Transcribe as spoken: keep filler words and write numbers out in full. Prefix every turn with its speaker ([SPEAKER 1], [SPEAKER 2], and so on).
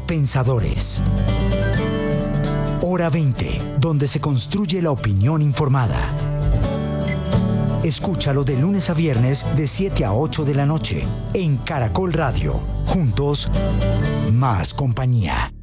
[SPEAKER 1] Pensadores. Hora veinte, donde se construye la opinión informada. Escúchalo de lunes a viernes de siete a ocho de la noche en Caracol Radio. Juntos, más compañía.